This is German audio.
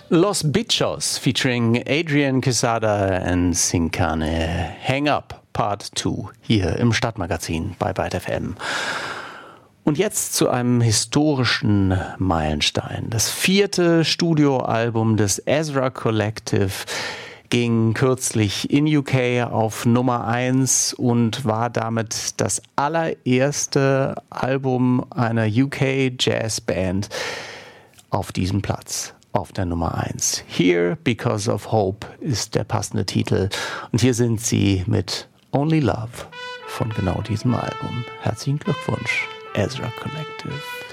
Los Bichos featuring Adrian Quesada and Sincane. Hang Up Part 2 hier im Stadtmagazin bei Byte FM. Und jetzt zu einem historischen Meilenstein. Das 4. Studioalbum des Ezra Collective ging kürzlich in UK auf Nummer 1 und war damit das allererste Album einer UK Jazzband auf diesem Platz, auf der Nummer 1. Here Because of Hope ist der passende Titel. Und hier sind sie mit Only Love von genau diesem Album. Herzlichen Glückwunsch, Ezra Collective.